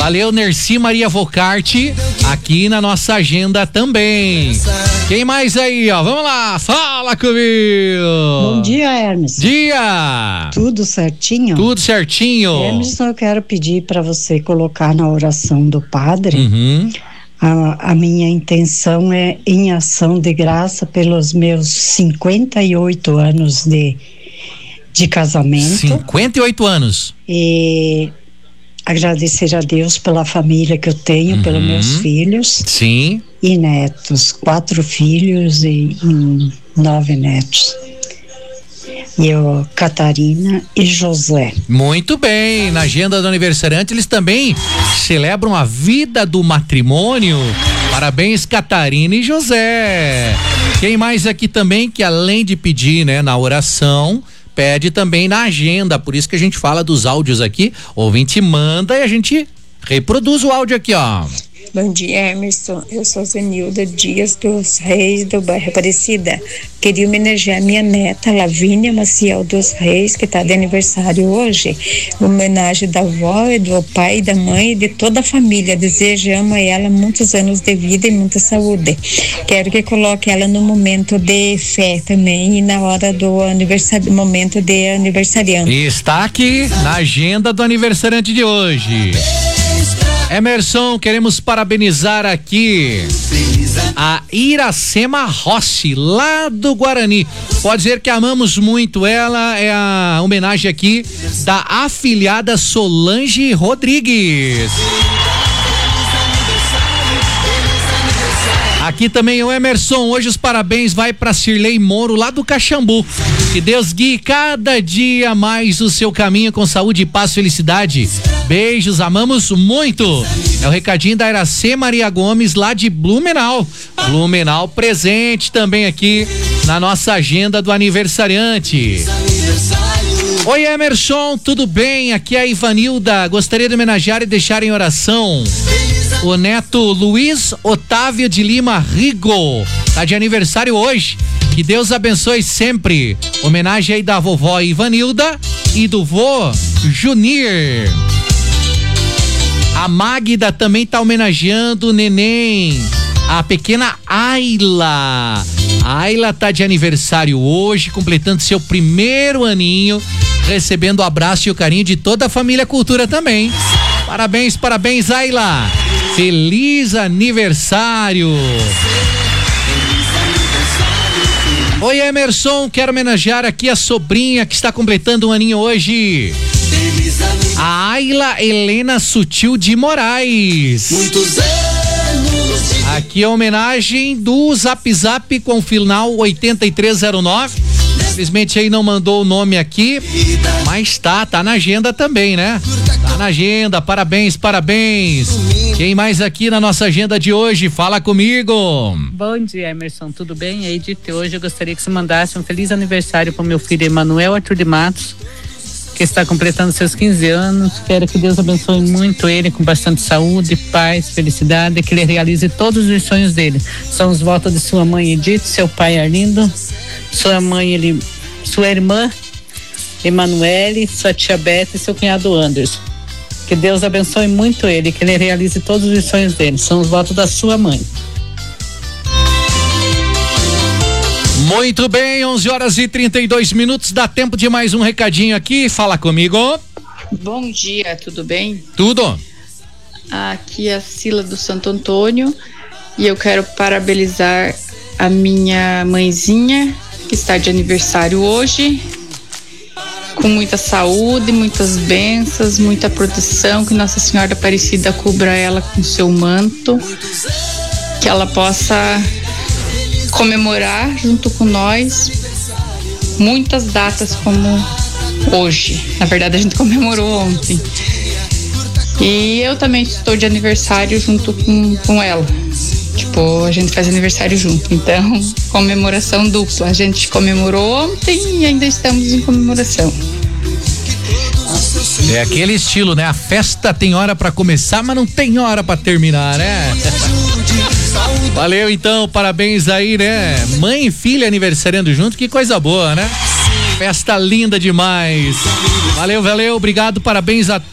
Valeu, Nerci Maria Vocarte, aqui na nossa agenda também. Quem mais aí, ó? Vamos lá, fala comigo. Bom dia, Hermes. Dia. Tudo certinho? Tudo certinho. Hermes, eu quero pedir para você colocar na oração do Padre. A minha intenção é em ação de graça pelos meus 58 anos de casamento. 58 anos. E agradecer a Deus pela família que eu tenho, pelos meus filhos. Sim. E netos, 4 filhos e 9 netos. Eu, Catarina e José. Muito bem, na agenda do aniversariante eles também celebram a vida do matrimônio. Parabéns, Catarina e José. Quem mais aqui também que além de pedir, né, na oração, pede também na agenda, por isso que a gente fala dos áudios aqui, o ouvinte manda e a gente reproduz o áudio aqui, ó. Bom dia, Emerson. Eu sou Zenilda Dias dos Reis do bairro Aparecida. Queria homenagear minha neta, Lavínia Maciel dos Reis, que está de aniversário hoje. Homenagem da avó, e do pai, da mãe e de toda a família. Desejamos a ela muitos anos de vida e muita saúde. Quero que coloque ela no momento de fé também e na hora do aniversário, momento de aniversariante. E está aqui na agenda do aniversariante de hoje. Emerson, queremos parabenizar aqui a Iracema Rossi, lá do Guarani. Pode dizer que amamos muito ela, é a homenagem aqui da afilhada Solange Rodrigues. Aqui também o Emerson, hoje os parabéns vai para Cirlei Moro, lá do Caxambu. Que Deus guie cada dia mais o seu caminho com saúde, paz e felicidade. Beijos, amamos muito. É o recadinho da Iracema Maria Gomes, lá de Blumenau. Blumenau presente também aqui na nossa agenda do aniversariante. Oi, Emerson, tudo bem? Aqui é a Ivanilda. Gostaria de homenagear e deixar em oração o neto Luiz Otávio de Lima Rigo. Tá de aniversário hoje. Que Deus abençoe sempre. Homenagem aí da vovó Ivanilda e do vô Junir. A Magda também tá homenageando o neném, a pequena Ayla. A Ayla tá de aniversário hoje, completando seu primeiro aninho, recebendo o abraço e o carinho de toda a família Cultura também. Parabéns, parabéns, Ayla. Feliz aniversário. Oi, Emerson, quero homenagear aqui a sobrinha que está completando um aninho hoje. A Ayla Helena Sutil de Moraes. Muitos anos. Aqui a homenagem do Zap Zap com o final 8309. Infelizmente aí não mandou o nome aqui, mas tá na agenda também, né? Tá na agenda, parabéns, parabéns. Quem mais aqui na nossa agenda de hoje? Fala comigo. Bom dia, Emerson, tudo bem? Edith, hoje eu gostaria que você mandasse um feliz aniversário para o meu filho Emanuel Arthur de Matos, que está completando seus 15 anos. Quero que Deus abençoe muito ele, com bastante saúde, paz, felicidade, que ele realize todos os sonhos dele. São os votos de sua mãe Edith, seu pai Arlindo, sua mãe, sua irmã Emanuele, sua tia Beth e seu cunhado Anderson. Que Deus abençoe muito ele, que ele realize todos os sonhos dele. São os votos da sua mãe. Muito bem, 11h32, dá tempo de mais um recadinho aqui, fala comigo. Bom dia, tudo bem? Tudo. Aqui é a Cila do Santo Antônio e eu quero parabenizar a minha mãezinha, que está de aniversário hoje, com muita saúde, muitas bênçãos, muita proteção, que Nossa Senhora Aparecida cubra ela com seu manto, que ela possa comemorar junto com nós muitas datas como hoje. Na verdade a gente comemorou ontem. E eu também estou de aniversário junto com ela. Tipo, a gente faz aniversário junto. Então, comemoração dupla. A gente comemorou ontem e ainda estamos em comemoração. É aquele estilo, né? A festa tem hora pra começar, mas não tem hora pra terminar, né? Valeu, então, parabéns aí, né? Mãe e filha aniversariando junto, que coisa boa, né? Festa linda demais. Valeu, valeu, obrigado, parabéns a